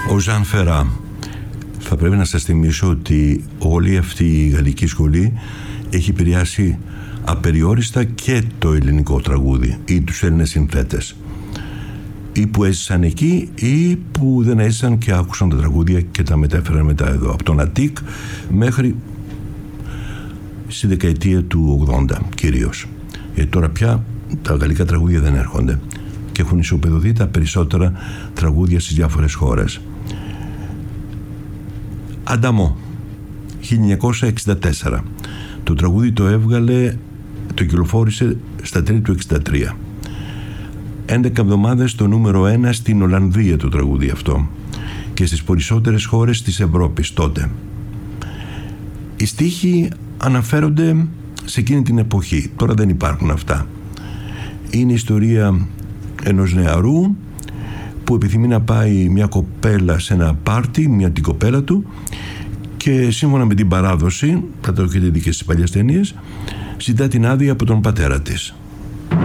Ο Ζαν Φερά. Θα πρέπει να σας θυμίσω ότι όλη αυτή η γαλλική σχολή έχει επηρεάσει απεριόριστα και το ελληνικό τραγούδι ή τους Έλληνες συνθέτες, ή που έζησαν εκεί ή που δεν έζησαν και άκουσαν τα τραγούδια και τα μετέφεραν μετά εδώ, από τον Αττικ μέχρι στη δεκαετία του 80 κυρίως. Γιατί τώρα πια τα γαλλικά τραγούδια δεν έρχονται και έχουν ισοπεδωθεί τα περισσότερα τραγούδια στις διάφορες χώρες. Ανταμό, 1964. Το τραγούδι το κυκλοφόρησε στα τέλη του 1963. 11 εβδομάδες στο νούμερο 1 στην Ολλανδία το τραγούδι αυτό και στις περισσότερες χώρες της Ευρώπης τότε. Οι στίχοι αναφέρονται σε εκείνη την εποχή. Τώρα δεν υπάρχουν αυτά. Είναι η ιστορία ενός νεαρού που επιθυμεί να πάει μια κοπέλα σε ένα πάρτι, την κοπέλα του, και σύμφωνα με την παράδοση, θα το έχετε δει και στις παλιές ταινίες, ζητά την άδεια από τον πατέρα της.